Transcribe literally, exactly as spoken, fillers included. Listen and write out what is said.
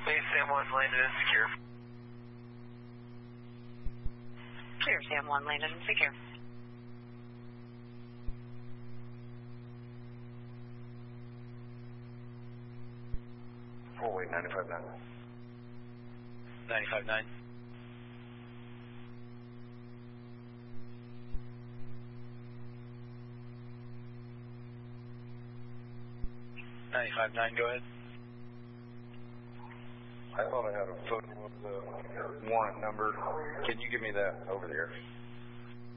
Base Sam one landed and secure. Clear, Sam one landed and secure. Full weight ninety-five nine. ninety-five nine. ninety-five nine, go ahead. I thought I had a photo of the warrant number. Can you give me that over there?